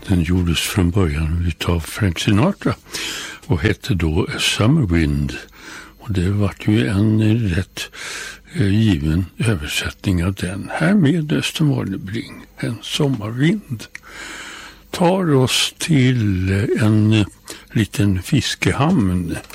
Den gjordes från början utav Frank Sinatra och hette då Summer Wind. Och det var ju en rätt given översättning av den. Här med Östen Warnerbring, en sommarvind, tar oss till en liten fiskehamn